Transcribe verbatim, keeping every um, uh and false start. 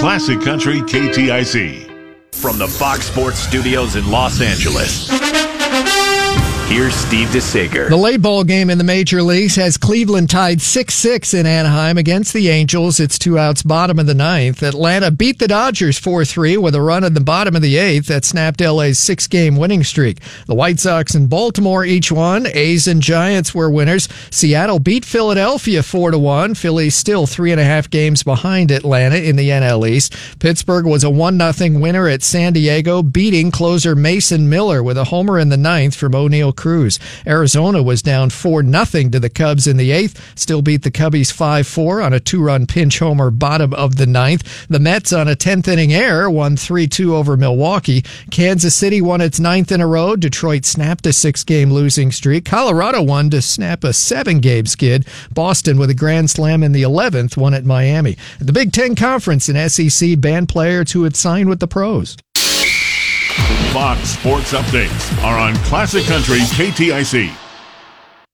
Classic Country K T I C. From the Fox Sports Studios in Los Angeles, here's Steve DeSager. The late ball game in the major leagues has Cleveland tied six six in Anaheim against the Angels. It's two outs, bottom of the ninth. Atlanta beat the Dodgers four three with a run at the bottom of the eighth that snapped L A's six-game winning streak. The White Sox and Baltimore each won. A's and Giants were winners. Seattle beat Philadelphia four to one. Philly's still three and a half games behind Atlanta in the N L East. Pittsburgh was a one nothing winner at San Diego, beating closer Mason Miller with a homer in the ninth from O'Neill Cruz. Arizona was down four nothing to the Cubs in the eighth, still beat the Cubbies five four on a two-run pinch homer bottom of the ninth. The Mets on a tenth-inning error won three two over Milwaukee. Kansas City won its ninth in a row. Detroit snapped a six-game losing streak. Colorado won to snap a seven-game skid. Boston, with a grand slam in the eleventh, won at Miami. At the Big Ten Conference in S E C, banned players who had signed with the pros. Fox Sports Updates are on Classic Country K T I C.